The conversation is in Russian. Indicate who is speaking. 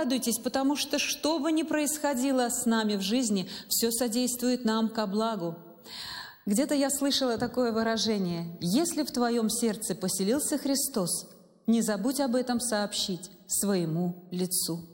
Speaker 1: радуйтесь, потому что бы ни происходило с нами в жизни, все содействует нам ко благу. Где-то я слышала такое выражение: «Если в твоем сердце поселился Христос, не забудь об этом сообщить своему лицу».